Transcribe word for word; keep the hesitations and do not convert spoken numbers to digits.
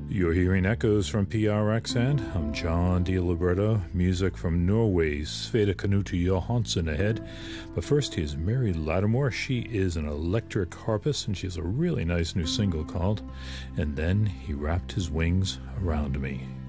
You're hearing echoes from P R X N. I'm John DiLibretto. Music from Norway's Sveda Knut Johansson ahead. But first, here's Mary Lattimore. She is an electric harpist, and she has a really nice new single called And Then He Wrapped His Wings Around Me.